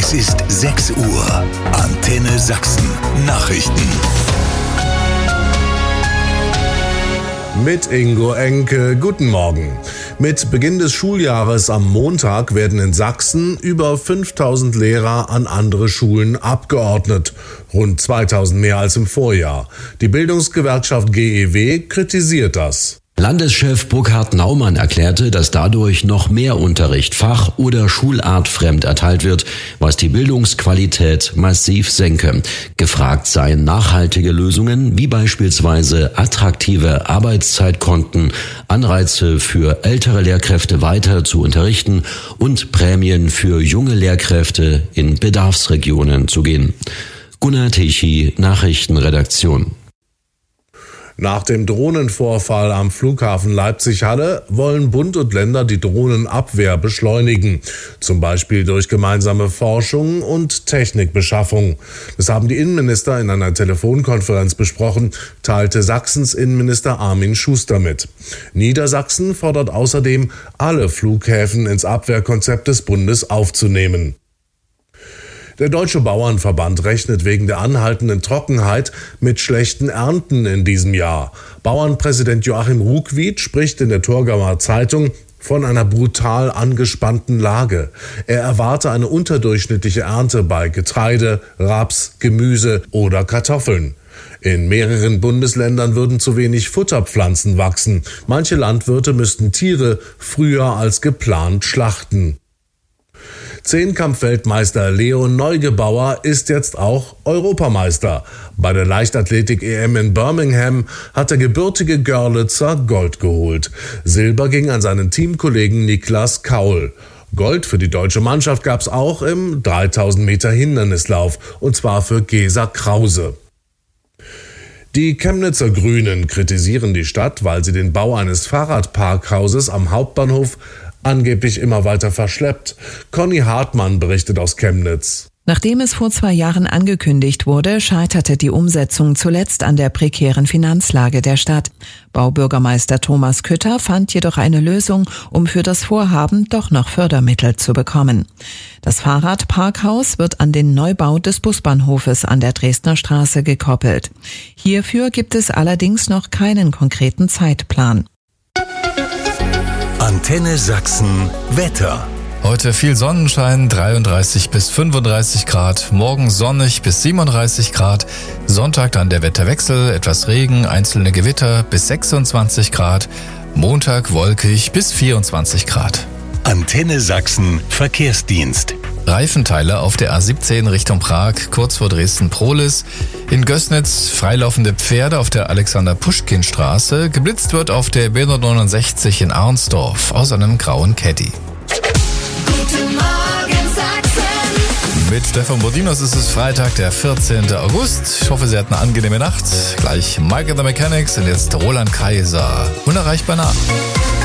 Es ist 6 Uhr. Antenne Sachsen. Nachrichten. Mit Ingo Enke, guten Morgen. Mit Beginn des Schuljahres am Montag werden in Sachsen über 5000 Lehrer an andere Schulen abgeordnet. Rund 2000 mehr als im Vorjahr. Die Bildungsgewerkschaft GEW kritisiert das. Landeschef Burkhard Naumann erklärte, dass dadurch noch mehr Unterricht fach- oder schulartfremd erteilt wird, was die Bildungsqualität massiv senke. Gefragt seien nachhaltige Lösungen, wie beispielsweise attraktive Arbeitszeitkonten, Anreize für ältere Lehrkräfte weiter zu unterrichten und Prämien für junge Lehrkräfte in Bedarfsregionen zu gehen. Gunnar Tichy, Nachrichtenredaktion. Nach dem Drohnenvorfall am Flughafen Leipzig-Halle wollen Bund und Länder die Drohnenabwehr beschleunigen. Zum Beispiel durch gemeinsame Forschung und Technikbeschaffung. Das haben die Innenminister in einer Telefonkonferenz besprochen, teilte Sachsens Innenminister Armin Schuster mit. Niedersachsen fordert außerdem, alle Flughäfen ins Abwehrkonzept des Bundes aufzunehmen. Der Deutsche Bauernverband rechnet wegen der anhaltenden Trockenheit mit schlechten Ernten in diesem Jahr. Bauernpräsident Joachim Ruckwied spricht in der Thurgauer Zeitung von einer brutal angespannten Lage. Er erwarte eine unterdurchschnittliche Ernte bei Getreide, Raps, Gemüse oder Kartoffeln. In mehreren Bundesländern würden zu wenig Futterpflanzen wachsen. Manche Landwirte müssten Tiere früher als geplant schlachten. Zehnkampf-Weltmeister Leon Neugebauer ist jetzt auch Europameister. Bei der Leichtathletik-EM in Birmingham hat der gebürtige Görlitzer Gold geholt. Silber ging an seinen Teamkollegen Niklas Kaul. Gold für die deutsche Mannschaft gab es auch im 3000 Meter Hindernislauf, und zwar für Gesa Krause. Die Chemnitzer Grünen kritisieren die Stadt, weil sie den Bau eines Fahrradparkhauses am Hauptbahnhof angeblich immer weiter verschleppt. Conny Hartmann berichtet aus Chemnitz. Nachdem es vor 2 Jahren angekündigt wurde, scheiterte die Umsetzung zuletzt an der prekären Finanzlage der Stadt. Baubürgermeister Thomas Kütter fand jedoch eine Lösung, um für das Vorhaben doch noch Fördermittel zu bekommen. Das Fahrradparkhaus wird an den Neubau des Busbahnhofes an der Dresdner Straße gekoppelt. Hierfür gibt es allerdings noch keinen konkreten Zeitplan. Antenne Sachsen Wetter. Heute viel Sonnenschein, 33 bis 35 Grad, morgen sonnig bis 37 Grad, Sonntag dann der Wetterwechsel, etwas Regen, einzelne Gewitter bis 26 Grad, Montag wolkig bis 24 Grad. Antenne Sachsen Verkehrsdienst. Reifenteile auf der A17 Richtung Prag, kurz vor Dresden-Prohlis. In Gößnitz freilaufende Pferde auf der Alexander-Puschkin-Straße. Geblitzt wird auf der B169 in Arnsdorf aus einem grauen Caddy. Guten Morgen Sachsen. Mit Stefan Bodinos ist es Freitag, der 14. August. Ich hoffe, Sie hatten eine angenehme Nacht. Gleich Mike and the Mechanics und jetzt Roland Kaiser. Unerreichbar nah.